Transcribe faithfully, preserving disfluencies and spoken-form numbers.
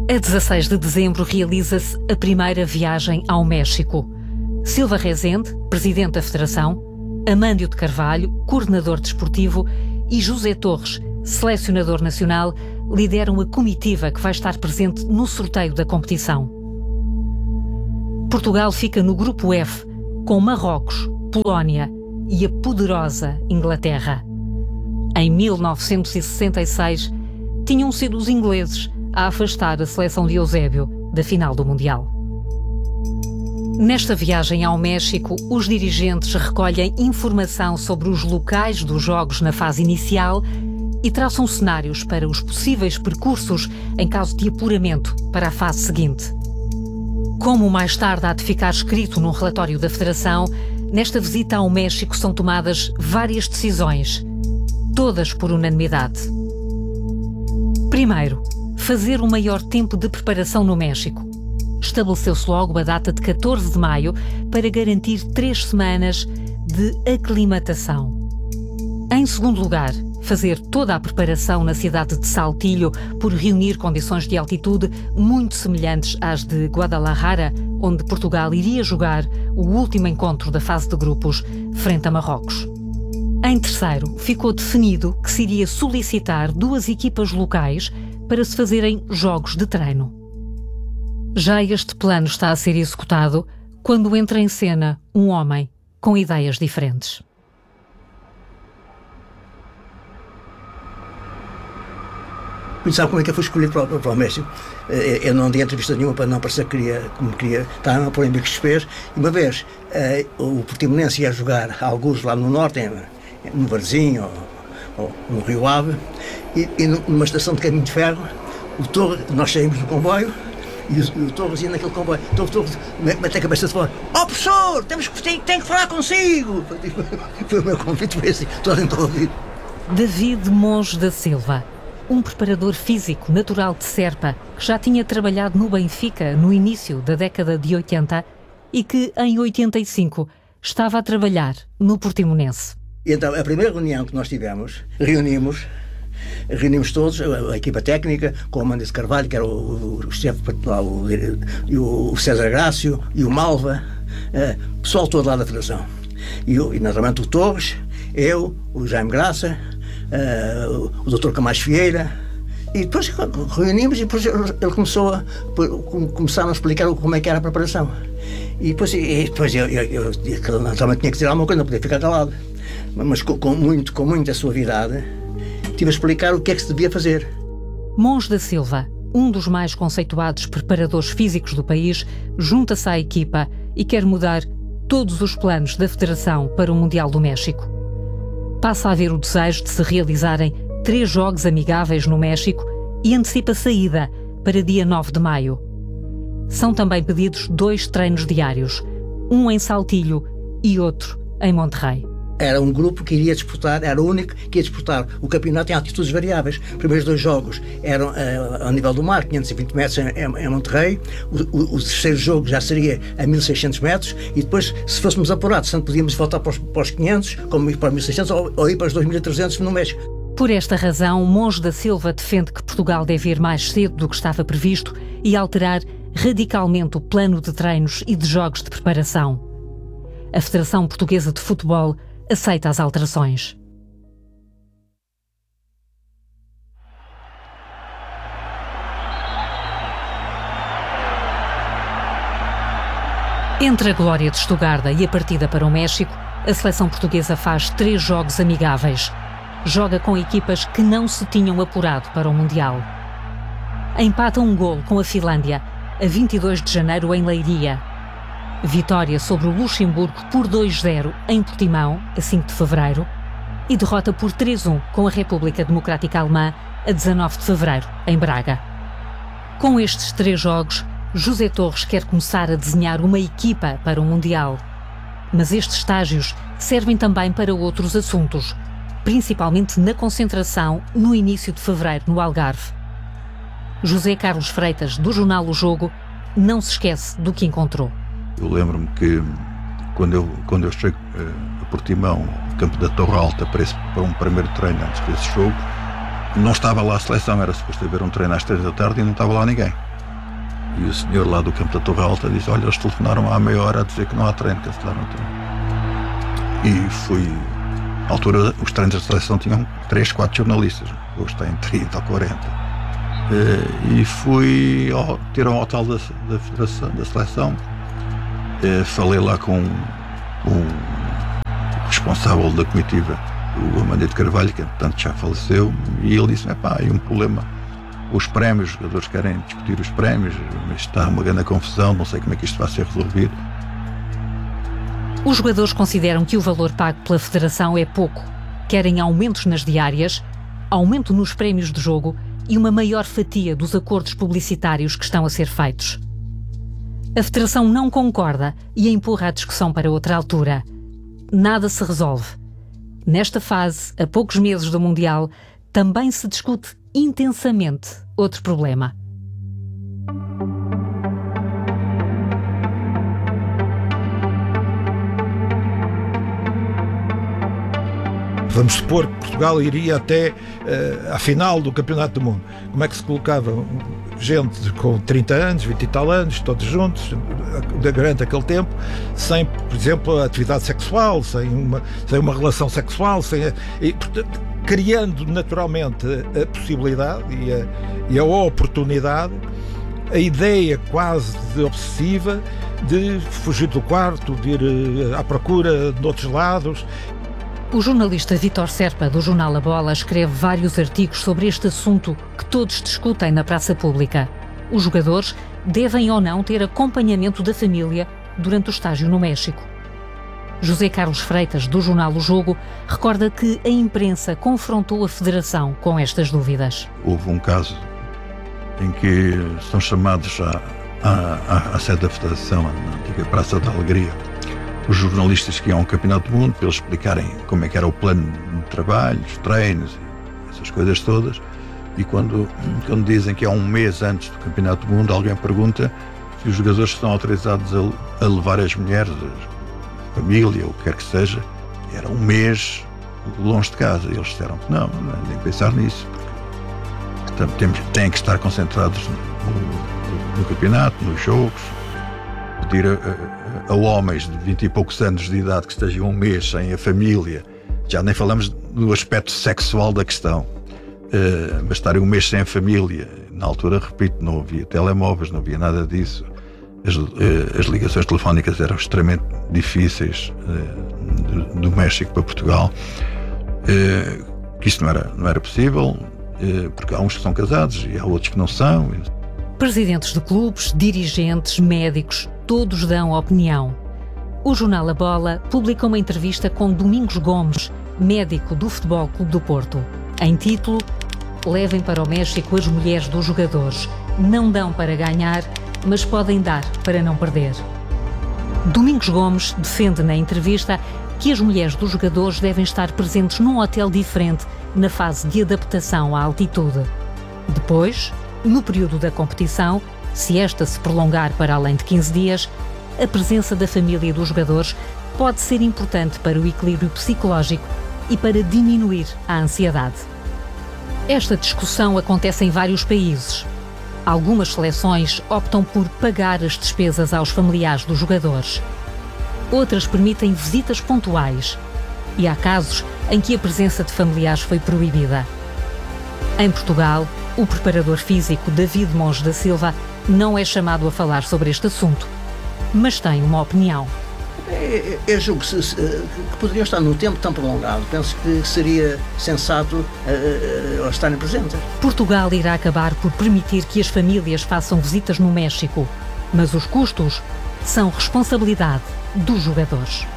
A dezasseis de dezembro realiza-se a primeira viagem ao México. Silva Rezende, presidente da Federação, Amândio de Carvalho, coordenador desportivo, e José Torres, selecionador nacional, lideram a comitiva que vai estar presente no sorteio da competição. Portugal fica no grupo F, com Marrocos, Polónia e a poderosa Inglaterra. Em mil novecentos e sessenta e seis, tinham sido os ingleses a afastar a seleção de Eusébio da final do Mundial. Nesta viagem ao México, os dirigentes recolhem informação sobre os locais dos jogos na fase inicial e traçam cenários para os possíveis percursos em caso de apuramento para a fase seguinte. Como mais tarde há de ficar escrito num relatório da Federação, nesta visita ao México são tomadas várias decisões, todas por unanimidade. Primeiro, fazer um maior tempo de preparação no México. Estabeleceu-se logo a data de catorze de maio para garantir três semanas de aclimatação. Em segundo lugar, fazer toda a preparação na cidade de Saltillo por reunir condições de altitude muito semelhantes às de Guadalajara, onde Portugal iria jogar o último encontro da fase de grupos frente a Marrocos. Em terceiro, ficou definido que se iria solicitar duas equipas locais para se fazerem jogos de treino. Já este plano está a ser executado quando entra em cena um homem com ideias diferentes. Sabe como é que eu fui escolhido para, para, para o México? Eu não dei entrevista nenhuma para não parecer que queria, como queria, estava a pôr em bicos de pés. E uma vez o Portimonense ia jogar alguns lá no norte, no Varzim ou, ou no Rio Ave, e, e numa estação de caminho de ferro, o Torres, nós saímos do comboio e o, o Torres ia naquele comboio. O Torres, Torres mete a cabeça de fora: ó oh, professor, temos que, tem, tem que falar consigo! Foi o meu convite, foi assim, todo a ouvir. David Monge da Silva, um preparador físico natural de Serpa, que já tinha trabalhado no Benfica no início da década de oitenta e que, em oitenta e cinco, estava a trabalhar no Portimonense. E então, a primeira reunião que nós tivemos, reunimos, reunimos todos, a, a equipa técnica, com o Amândio de Carvalho, que era o, o, o chefe, o, e o, o César Grácio, e o Malva, uh, o pessoal todo lá da Federação. E, o, e naturalmente o Torres, eu, o Jaime Graça, Uh, o doutor Camacho Vieira, e depois reunimos e depois ele começou a, começaram a explicar como é que era a preparação. E depois, e depois eu, eu, eu, eu naturalmente tinha que dizer alguma coisa, não podia ficar calado, mas com, com, muito, com muita suavidade tive a explicar o que é que se devia fazer. Monge da Silva, um dos mais conceituados preparadores físicos do país, junta-se à equipa e quer mudar todos os planos da Federação para o Mundial do México. Passa a haver o desejo de se realizarem três jogos amigáveis no México e antecipa a saída para dia nove de maio. São também pedidos dois treinos diários, um em Saltillo e outro em Monterrey. Era um grupo que iria disputar, era o único que ia disputar o campeonato em altitudes variáveis. Os primeiros dois jogos eram uh, ao nível do mar, quinhentos e vinte metros em, em, em Monterrey. O, o, o terceiro jogo já seria a mil e seiscentos metros e depois, se fôssemos apurados, tanto podíamos voltar para os, para os quinhentos, como ir para os mil e seiscentos ou, ou ir para os dois mil e trezentos no México. Por esta razão, Monge da Silva defende que Portugal deve ir mais cedo do que estava previsto e alterar radicalmente o plano de treinos e de jogos de preparação. A Federação Portuguesa de Futebol aceita as alterações. Entre a glória de Estugarda e a partida para o México, a seleção portuguesa faz três jogos amigáveis. Joga com equipas que não se tinham apurado para o Mundial. Empata um golo com a Finlândia, a vinte e dois de janeiro em Leiria. Vitória sobre o Luxemburgo por dois zero em Portimão, a cinco de fevereiro, e derrota por três a um com a República Democrática Alemã, a dezanove de fevereiro, em Braga. Com estes três jogos, José Torres quer começar a desenhar uma equipa para o Mundial. Mas estes estágios servem também para outros assuntos, principalmente na concentração no início de fevereiro no Algarve. José Carlos Freitas, do jornal O Jogo, não se esquece do que encontrou. Eu lembro-me que quando eu, quando eu chego a Portimão, no campo da Torre Alta, para, esse, para um primeiro treino antes desse jogo, não estava lá a seleção, era suposto haver um treino às três da tarde e não estava lá ninguém. E o senhor lá do campo da Torre Alta disse: olha, eles telefonaram há meia hora a dizer que não há treino, cancelaram o treino. E fui, à altura, os treinos da seleção tinham três, quatro jornalistas, hoje tem trinta ou quarenta. E fui ao, ter um hotel da, da Federação, da Seleção. Falei lá com o responsável da comitiva, o Amandio de Carvalho, que portanto já faleceu, e ele disse: epá, há um problema, os prémios, os jogadores querem discutir os prémios, mas está uma grande confusão, não sei como é que isto vai ser resolvido. Os jogadores consideram que o valor pago pela Federação é pouco. Querem aumentos nas diárias, aumento nos prémios de jogo e uma maior fatia dos acordos publicitários que estão a ser feitos. A Federação não concorda e empurra a discussão para outra altura. Nada se resolve. Nesta fase, a poucos meses do Mundial, também se discute intensamente outro problema. Vamos supor que Portugal iria até uh, à final do Campeonato do Mundo. Como é que se colocava gente com trinta anos, vinte e tal anos, todos juntos, durante aquele tempo, sem, por exemplo, atividade sexual, sem uma, sem uma relação sexual, sem, e, portanto, criando naturalmente a possibilidade e a, e a oportunidade, a ideia quase de obsessiva de fugir do quarto, de ir à procura de outros lados. O jornalista Vítor Serpa, do jornal A Bola, escreve vários artigos sobre este assunto que todos discutem na praça pública. Os jogadores devem ou não ter acompanhamento da família durante o estágio no México. José Carlos Freitas, do jornal O Jogo, recorda que a imprensa confrontou a Federação com estas dúvidas. Houve um caso em que são chamados à, à, à sede da Federação, na antiga Praça da Alegria, os jornalistas que iam ao Campeonato do Mundo, para eles explicarem como é que era o plano de trabalho, os treinos, essas coisas todas. E quando, quando dizem que há um mês antes do Campeonato do Mundo, alguém pergunta se os jogadores estão autorizados a, a levar as mulheres, a família, ou o que quer que seja. Era um mês longe de casa. E eles disseram que não, nem pensar nisso. Portanto, temos, têm que estar concentrados no, no, no campeonato, nos jogos. Pedir a, a, a homens de vinte e poucos anos de idade que estejam um mês sem a família, já nem falamos do aspecto sexual da questão, uh, mas estarem um mês sem a família, na altura, repito, não havia telemóveis, não havia nada disso, as, uh, as ligações telefónicas eram extremamente difíceis, uh, do, do México para Portugal, uh, que isto não era, não era possível, uh, porque há uns que são casados e há outros que não são. Presidentes de clubes, dirigentes, médicos, todos dão opinião. O jornal A Bola publica uma entrevista com Domingos Gomes, médico do Futebol Clube do Porto. Em título: levem para o México as mulheres dos jogadores. Não dão para ganhar, mas podem dar para não perder. Domingos Gomes defende na entrevista que as mulheres dos jogadores devem estar presentes num hotel diferente na fase de adaptação à altitude. Depois, no período da competição, se esta se prolongar para além de quinze dias, a presença da família dos jogadores pode ser importante para o equilíbrio psicológico e para diminuir a ansiedade. Esta discussão acontece em vários países. Algumas seleções optam por pagar as despesas aos familiares dos jogadores. Outras permitem visitas pontuais. E há casos em que a presença de familiares foi proibida. Em Portugal, o preparador físico David Monge da Silva não é chamado a falar sobre este assunto, mas tem uma opinião. Eu julgo que, se, que poderiam estar num tempo tão prolongado. Penso que seria sensato uh, uh, estarem presentes. Portugal irá acabar por permitir que as famílias façam visitas no México, mas os custos são responsabilidade dos jogadores.